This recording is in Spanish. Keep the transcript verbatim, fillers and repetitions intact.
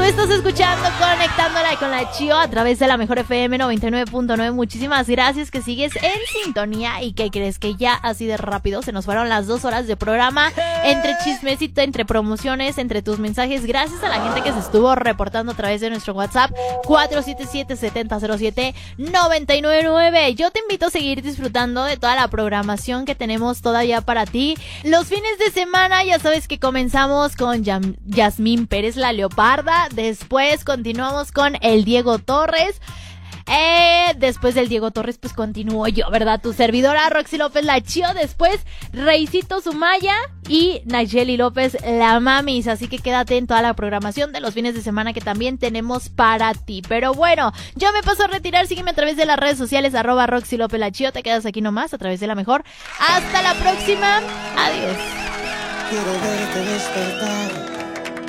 estás escuchando Conectándola con la Chio a través de la Mejor F M noventa y nueve punto nueve. Muchísimas gracias que sigues en sintonía. ¿Y que crees? Que ya así de rápido se nos fueron las dos horas de programa, entre chismecito, entre promociones, entre tus mensajes. Gracias a la gente que se estuvo reportando a través de nuestro WhatsApp cuatro siete siete, siete cero cero siete, nueve nueve nueve. Yo te invito a seguir disfrutando de toda la programación que tenemos todavía para ti. Los fines de semana ya sabes que comenzamos con Yam- Yasmín Pérez la Leoparda. Después continuamos con el Diego Torres. Eh, después del Diego Torres pues continúo yo, ¿verdad? Tu servidora Roxy López la Chio. Después Reisito Sumaya y Nayeli López la Mamis. Así que quédate en toda la programación de los fines de semana que también tenemos para ti. Pero bueno, yo me paso a retirar. Sígueme a través de las redes sociales arroba Roxy López la Chio. Te quedas aquí nomás a través de la mejor. Hasta la próxima. Adiós. Quiero verte despertar